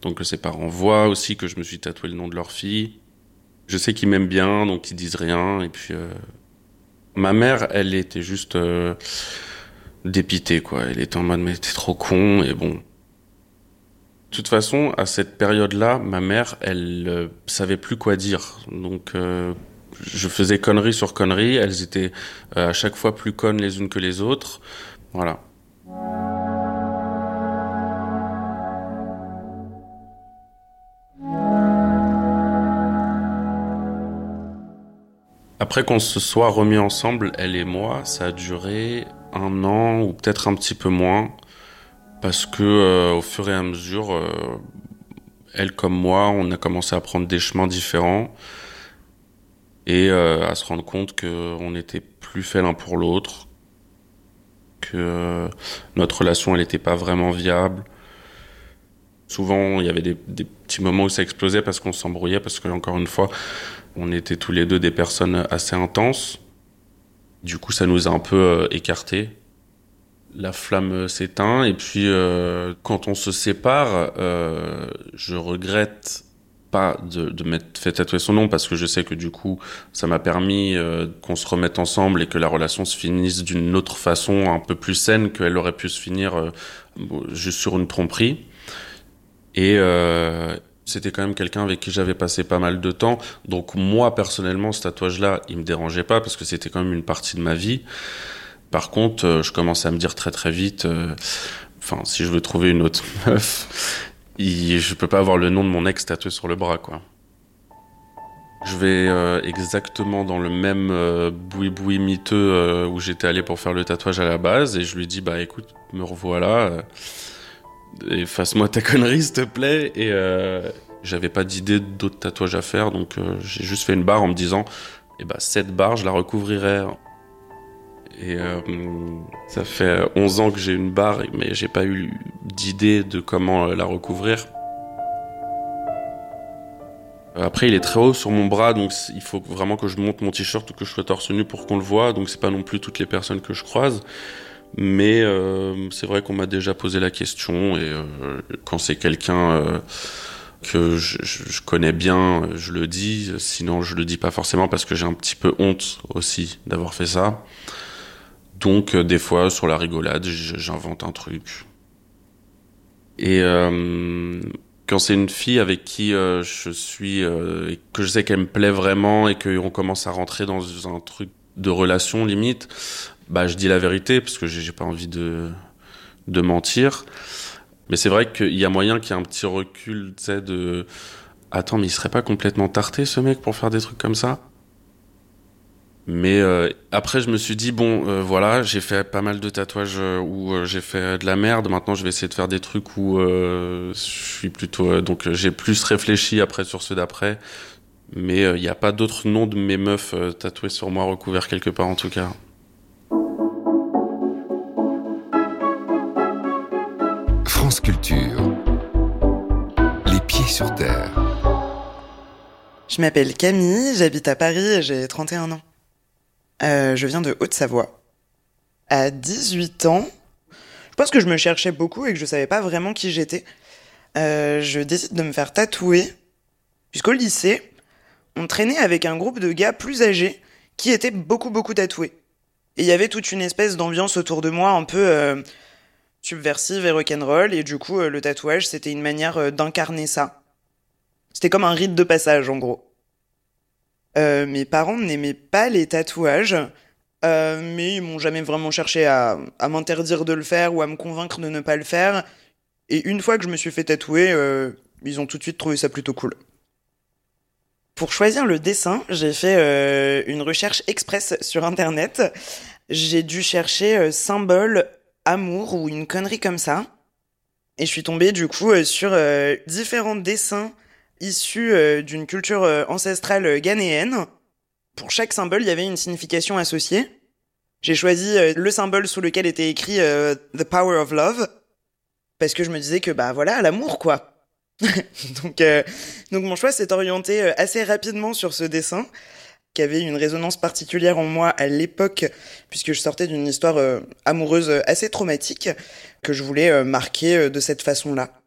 donc que ses parents voient aussi que je me suis tatoué le nom de leur fille. Je sais qu'ils m'aiment bien, donc ils disent rien. Et puis, ma mère, elle était juste dépitée, quoi. Elle était en mode, mais t'es trop con, et bon. De toute façon, à cette période-là, ma mère, elle savait plus quoi dire. Donc, je faisais connerie sur connerie. Elles étaient à chaque fois plus connes les unes que les autres. Voilà. Après qu'on se soit remis ensemble, elle et moi, ça a duré 1 an ou peut-être un petit peu moins. Parce que au fur et à mesure, elle comme moi, on a commencé à prendre des chemins différents et à se rendre compte qu'on n'était plus fait l'un pour l'autre, que notre relation elle n'était pas vraiment viable. Souvent, il y avait des petits moments où ça explosait parce qu'on s'embrouillait, parce que encore une fois, on était tous les deux des personnes assez intenses. Du coup, ça nous a un peu écartés. La flamme s'éteint et puis quand on se sépare, je regrette pas de m'être fait tatouer son nom parce que je sais que du coup ça m'a permis qu'on se remette ensemble et que la relation se finisse d'une autre façon un peu plus saine qu'elle aurait pu se finir juste sur une tromperie. Et c'était quand même quelqu'un avec qui j'avais passé pas mal de temps, donc moi personnellement ce tatouage-là il me dérangeait pas parce que c'était quand même une partie de ma vie. Par contre, je commence à me dire très très vite, enfin, si je veux trouver une autre meuf, je peux pas avoir le nom de mon ex tatoué sur le bras, quoi. Je vais exactement dans le même boui-boui miteux où j'étais allé pour faire le tatouage à la base, et je lui dis, bah écoute, me revoilà, efface-moi ta connerie, s'il te plaît, et j'avais pas d'idée d'autres tatouages à faire, donc j'ai juste fait une barre en me disant, eh bah cette barre, je la recouvrirai. Et ça fait 11 ans que j'ai une barre, mais j'ai pas eu d'idée de comment la recouvrir. Après, il est très haut sur mon bras, donc il faut vraiment que je monte mon t-shirt ou que je sois torse nu pour qu'on le voit. Donc c'est pas non plus toutes les personnes que je croise. Mais c'est vrai qu'on m'a déjà posé la question, et quand c'est quelqu'un que je connais bien, je le dis. Sinon, je le dis pas forcément parce que j'ai un petit peu honte aussi d'avoir fait ça. Donc des fois, sur la rigolade, j'invente un truc. Et quand c'est une fille avec qui je suis, et que je sais qu'elle me plaît vraiment et qu'on commence à rentrer dans un truc de relation limite, bah je dis la vérité parce que j'ai pas envie de mentir. Mais c'est vrai qu'il y a moyen qu'il y ait un petit recul, tu sais, de attends, mais il serait pas complètement tarté ce mec pour faire des trucs comme ça? Mais après, je me suis dit, bon, voilà, j'ai fait pas mal de tatouages où j'ai fait de la merde. Maintenant, je vais essayer de faire des trucs où je suis plutôt... donc, j'ai plus réfléchi après sur ceux d'après. Mais il n'y a pas d'autres noms de mes meufs tatoués sur moi, recouverts quelque part en tout cas. France Culture. Les pieds sur terre. Je m'appelle Camille, j'habite à Paris et j'ai 31 ans. Je viens de Haute-Savoie. À 18 ans, je pense que je me cherchais beaucoup et que je savais pas vraiment qui j'étais. Je décide de me faire tatouer, puisqu'au lycée, on traînait avec un groupe de gars plus âgés qui étaient beaucoup tatoués. Et il y avait toute une espèce d'ambiance autour de moi un peu subversive et rock'n'roll, et du coup, le tatouage, c'était une manière d'incarner ça. C'était comme un rite de passage, en gros. Mes parents n'aimaient pas les tatouages, mais ils m'ont jamais vraiment cherché à m'interdire de le faire ou à me convaincre de ne pas le faire. Et une fois que je me suis fait tatouer, ils ont tout de suite trouvé ça plutôt cool. Pour choisir le dessin, j'ai fait une recherche express sur Internet. J'ai dû chercher symbole, amour ou une connerie comme ça. Et je suis tombée du coup sur différents dessins issus d'une culture ancestrale ghanéenne. Pour chaque symbole, il y avait une signification associée. J'ai choisi le symbole sous lequel était écrit The Power of Love, parce que je me disais que bah voilà, l'amour quoi. donc mon choix s'est orienté assez rapidement sur ce dessin, qui avait une résonance particulière en moi à l'époque, puisque je sortais d'une histoire amoureuse assez traumatique, que je voulais marquer de cette façon-là.